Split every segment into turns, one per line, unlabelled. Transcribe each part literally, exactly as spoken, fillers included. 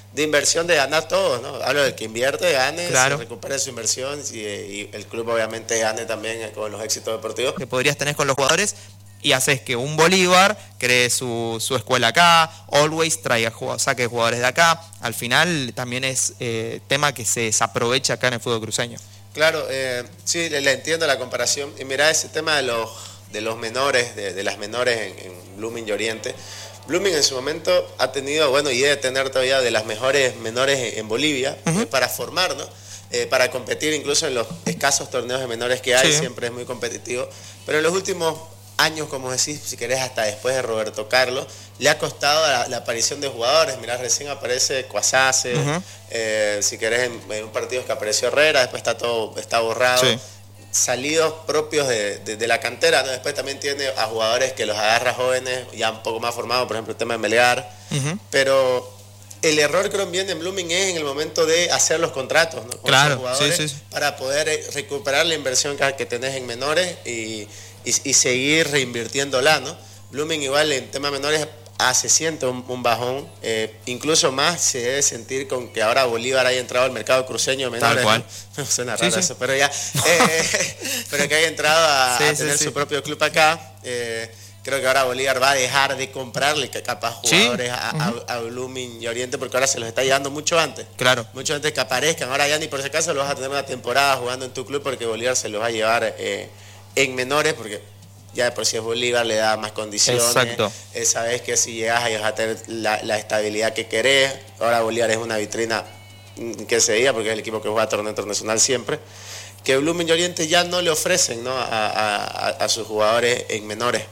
de inversión de ganar todos, ¿no? Hablo del que invierte, gane,
claro.
se recupere su inversión y, y el club obviamente gane también con los éxitos deportivos.
Que podrías tener con los jugadores y haces que un Bolívar cree su, su escuela acá, Always traiga saque jugadores de acá. Al final también es eh, tema que se desaprovecha acá en el fútbol cruceño.
Claro, eh, sí, le, le entiendo la comparación. Y mira ese tema de los, de los menores, de, de las menores en, en Blooming y Oriente. Blooming en su momento ha tenido, bueno, y debe tener todavía de las mejores menores en Bolivia, uh-huh. eh, para formar, ¿no? Eh, para competir incluso en los escasos torneos de menores que hay, sí. Siempre es muy competitivo. Pero en los últimos años, como decís, si querés hasta después de Roberto Carlos, le ha costado la, la aparición de jugadores. Mirá, recién aparece Cuasase, uh-huh. eh, si querés en, en un partido que apareció Herrera, después está todo está borrado. Sí. Salidos propios de, de, de la cantera, ¿no? Después también tiene a jugadores que los agarra jóvenes, ya un poco más formados, por ejemplo el tema de Melgar, uh-huh. Pero el error creo bien en Blooming es en el momento de hacer los contratos, ¿no? Con
claro,
los jugadores,
sí, sí, sí.
Para poder recuperar la inversión que, que tenés en menores y, y, y seguir reinvirtiéndola, ¿no? Blooming igual en tema menores ah, se siente un, un bajón, eh, incluso más se debe sentir con que ahora Bolívar haya entrado al mercado cruceño de menores.
Tal cual.
¿No? Suena raro, sí, eso, sí. Pero ya, eh, pero que haya entrado a, sí, a tener sí, su sí. propio club acá. Eh, creo que ahora Bolívar va a dejar de comprarle capaz jugadores ¿sí? a, uh-huh. a, a Blooming y Oriente, porque ahora se los está llevando mucho antes.
Claro.
Mucho antes que aparezcan. Ahora ya ni por si acaso los vas a tener una temporada jugando en tu club, porque Bolívar se los va a llevar eh, en menores, porque ya de por si es Bolívar le da más condiciones.
Exacto.
Eh, sabes que si llegas ahí vas a tener la, la estabilidad que querés. Ahora Bolívar es una vitrina que se diga, porque es el equipo que juega torneo internacional siempre. Que Blooming y Oriente ya no le ofrecen, ¿no? a, a, a sus jugadores en menores.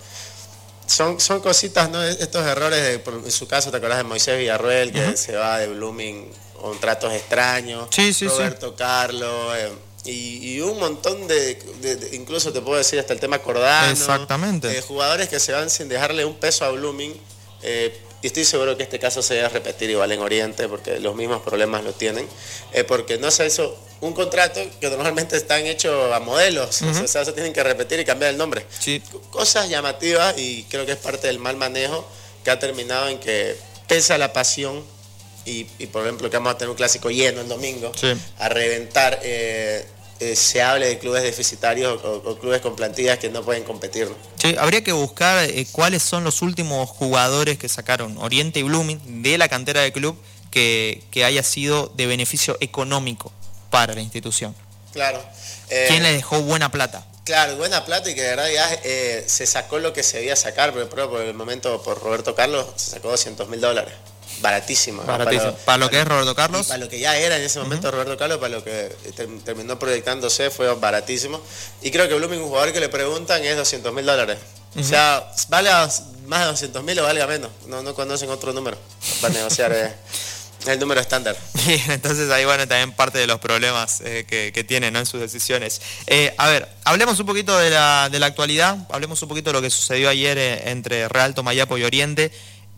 Son, son cositas, ¿no? Estos errores, de, por, en su caso, ¿te acordás de Moisés Villarroel, que uh-huh. se va de Blooming con tratos extraños?
Sí, sí,
Roberto
sí.
Carlos... Eh, Y, y un montón de, de, de, incluso te puedo decir hasta el tema Cordano.
Exactamente.
Eh, jugadores que se van sin dejarle un peso a Blooming. Eh, y estoy seguro que este caso se debe repetir igual en Oriente, porque los mismos problemas lo tienen. Eh, porque no se hizo un contrato que normalmente están hechos a modelos. Uh-huh. O sea, se tienen que repetir y cambiar el nombre.
Sí.
Cosas llamativas, y creo que es parte del mal manejo que ha terminado en que pesa la pasión. Y, y por ejemplo que vamos a tener un clásico lleno el domingo, sí. a reventar, eh, eh, se hable de clubes deficitarios o, o clubes con plantillas que no pueden competir.
Sí, habría que buscar eh, cuáles son los últimos jugadores que sacaron Oriente y Blooming de la cantera del club que, que haya sido de beneficio económico para la institución.
Claro. Eh,
¿Quién le dejó buena plata?
Claro, buena plata, y que de verdad ya eh, se sacó lo que se debía sacar, pero por el momento por Roberto Carlos se sacó doscientos mil dólares. Baratísimo, ¿no?
Baratísimo. Para, lo,
para
lo que es Roberto Carlos.
Para lo que ya era en ese momento uh-huh. Roberto Carlos, para lo que ter, terminó proyectándose, fue baratísimo. Y creo que Blooming, un jugador que le preguntan, es doscientos mil dólares. Uh-huh. O sea, valga más de doscientos mil o valga menos. No, no conocen otro número para negociar eh, el número estándar.
Bien, entonces ahí bueno también parte de los problemas eh, que, que tienen, ¿no? En sus decisiones. Eh, a ver, hablemos un poquito de la, de la actualidad, hablemos un poquito de lo que sucedió ayer eh, entre Real Tomayapo y Oriente.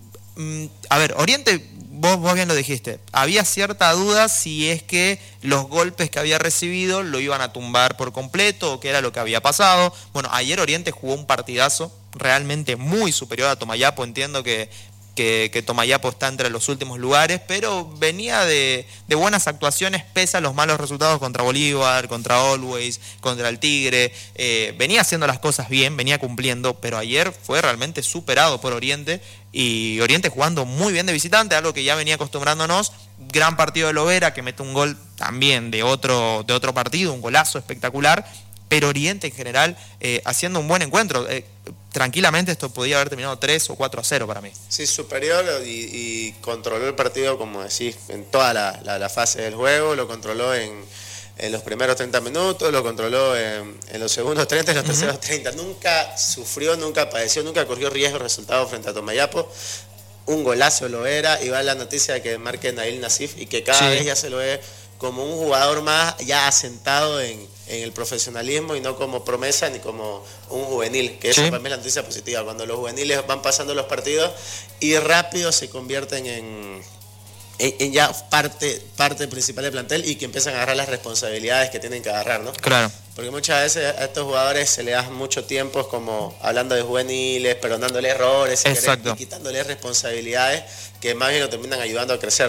A ver, Oriente, vos, vos bien lo dijiste, había cierta duda si es que los golpes que había recibido lo iban a tumbar por completo o qué era lo que había pasado. Bueno, ayer Oriente jugó un partidazo realmente muy superior a Tomayapo. Entiendo que, que, que Tomayapo está entre los últimos lugares, pero venía de, de buenas actuaciones pese a los malos resultados contra Bolívar, contra Always, contra el Tigre. Eh, venía haciendo las cosas bien, venía cumpliendo, pero ayer fue realmente superado por Oriente. Y Oriente jugando muy bien de visitante, algo que ya venía acostumbrándonos. Gran partido de Lovera, que mete un gol también de otro, de otro partido, un golazo espectacular. Pero Oriente en general eh, haciendo un buen encuentro. Eh, tranquilamente esto podía haber terminado tres o cuatro a cero para mí.
Sí, superior, y, y controló el partido, como decís, en toda la, la, la fase del juego. Lo controló en, en los primeros treinta minutos, lo controló en, en los segundos treinta y en los uh-huh. terceros treinta. Nunca sufrió, nunca padeció, nunca corrió riesgo de resultado frente a Tomayapo. Un golazo lo era, y va la noticia de que marque Nail Nassif, y que cada sí. vez ya se lo ve como un jugador más ya asentado en, en el profesionalismo, y no como promesa ni como un juvenil, que eso sí. para mí es la noticia positiva, cuando los juveniles van pasando los partidos y rápido se convierten en, en, en ya parte, parte principal del plantel, y que empiezan a agarrar las responsabilidades que tienen que agarrar, ¿no?
Claro.
Porque muchas veces a estos jugadores se les da mucho tiempo como hablando de juveniles, perdonándoles errores, y quitándole responsabilidades que más bien lo terminan ayudando a crecer.